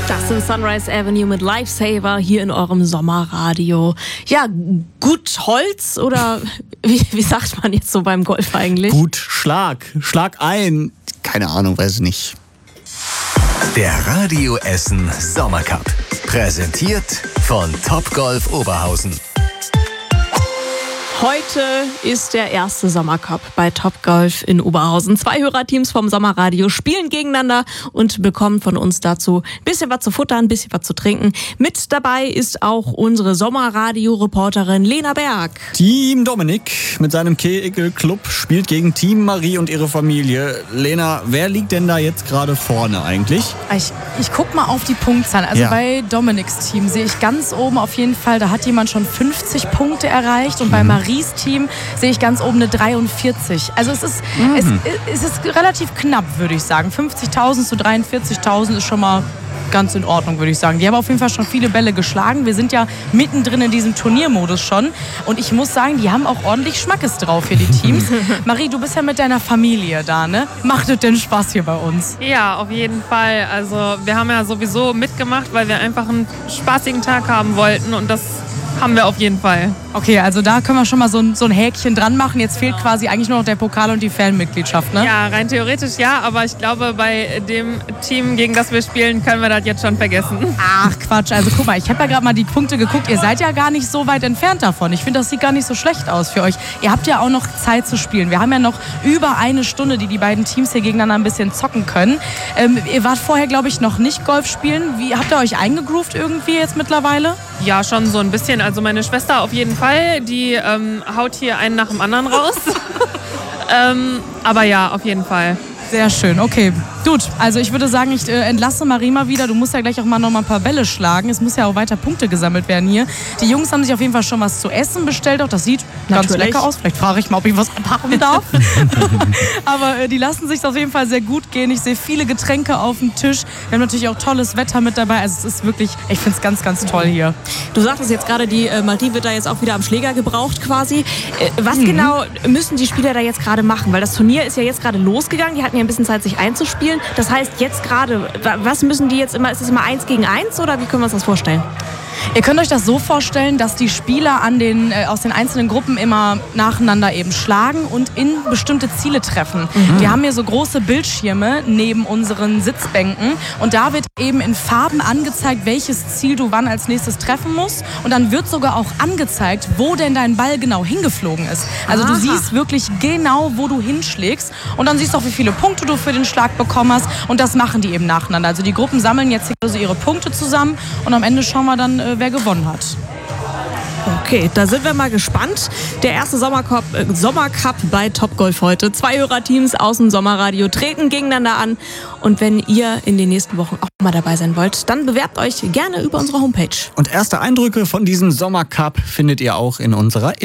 Das ist Sunrise Avenue mit Lifesaver hier in eurem Sommerradio. Ja, gut Holz oder wie sagt man jetzt so beim Golf eigentlich? Gut Schlag ein. Keine Ahnung, weiß ich nicht. Der Radio Essen Sommercup. Präsentiert von Topgolf Oberhausen. Heute ist der erste Sommercup bei Topgolf in Oberhausen. 2 Hörerteams vom Sommerradio spielen gegeneinander und bekommen von uns dazu ein bisschen was zu futtern, ein bisschen was zu trinken. Mit dabei ist auch unsere Sommerradio-Reporterin Lena Berg. Team Dominik mit seinem Kegelclub spielt gegen Team Marie und ihre Familie. Lena, wer liegt denn da jetzt gerade vorne eigentlich? Ich guck mal auf die Punktzahl. Also bei Dominiks Team sehe ich ganz oben auf jeden Fall, da hat jemand schon 50 Punkte erreicht und bei Maries Team sehe ich ganz oben eine 43. Also es ist relativ knapp, würde ich sagen. 50.000 zu 43.000 ist schon mal ganz in Ordnung, würde ich sagen. Die haben auf jeden Fall schon viele Bälle geschlagen. Wir sind ja mittendrin in diesem Turniermodus schon. Und ich muss sagen, die haben auch ordentlich Schmackes drauf hier, die Teams. Marie, du bist ja mit deiner Familie da, ne? Macht es denn Spaß hier bei uns? Ja, auf jeden Fall. Also wir haben ja sowieso mitgemacht, weil wir einfach einen spaßigen Tag haben wollten. Und das haben wir auf jeden Fall. Okay, also da können wir schon mal so ein Häkchen dran machen. Jetzt fehlt quasi eigentlich nur noch der Pokal und die Fanmitgliedschaft, ne? Ja, rein theoretisch ja, aber ich glaube, bei dem Team, gegen das wir spielen, können wir das jetzt schon vergessen. Ach Quatsch, also guck mal, ich habe ja gerade mal die Punkte geguckt. Ihr seid ja gar nicht so weit entfernt davon. Ich finde, das sieht gar nicht so schlecht aus für euch. Ihr habt ja auch noch Zeit zu spielen. Wir haben ja noch über eine Stunde, die beiden Teams hier gegeneinander ein bisschen zocken können. Ihr wart vorher, glaube ich, noch nicht Golf spielen. Wie habt ihr euch eingegroovt irgendwie jetzt mittlerweile? Ja, schon so ein bisschen. Also meine Schwester auf jeden Fall, die haut hier einen nach dem anderen raus. Aber ja, auf jeden Fall. Sehr schön, okay. Gut, also ich würde sagen, ich entlasse Marie mal wieder. Du musst ja gleich auch mal noch mal ein paar Bälle schlagen. Es muss ja auch weiter Punkte gesammelt werden hier. Die Jungs haben sich auf jeden Fall schon was zu essen bestellt. Auch das sieht ganz lecker aus. Vielleicht frage ich mal, ob ich was abhaben darf. Aber die lassen sich auf jeden Fall sehr gut gehen. Ich sehe viele Getränke auf dem Tisch. Wir haben natürlich auch tolles Wetter mit dabei. Also es ist wirklich, ich finde es ganz, ganz toll hier. Du sagtest jetzt gerade, die Marie wird da jetzt auch wieder am Schläger gebraucht quasi. Was genau müssen die Spieler da jetzt gerade machen? Weil das Turnier ist ja jetzt gerade losgegangen. Die hatten ja ein bisschen Zeit, sich einzuspielen. Das heißt, jetzt gerade, was müssen die jetzt immer, ist es immer 1 gegen 1 oder wie können wir uns das vorstellen? Ihr könnt euch das so vorstellen, dass die Spieler aus den einzelnen Gruppen immer nacheinander eben schlagen und in bestimmte Ziele treffen. Wir haben hier so große Bildschirme neben unseren Sitzbänken und da wird eben in Farben angezeigt, welches Ziel du wann als nächstes treffen musst und dann wird sogar auch angezeigt, wo denn dein Ball genau hingeflogen ist. Also du siehst wirklich genau, wo du hinschlägst und dann siehst du auch, wie viele Punkte du für den Schlag bekommen hast und das machen die eben nacheinander. Also die Gruppen sammeln jetzt also ihre Punkte zusammen und am Ende schauen wir dann, wer gewonnen hat. Okay, da sind wir mal gespannt. Der erste Sommercup bei Topgolf heute. 2 Hörerteams aus dem Sommerradio treten gegeneinander an. Und wenn ihr in den nächsten Wochen auch mal dabei sein wollt, dann bewerbt euch gerne über unsere Homepage. Und erste Eindrücke von diesem Sommercup findet ihr auch in unserer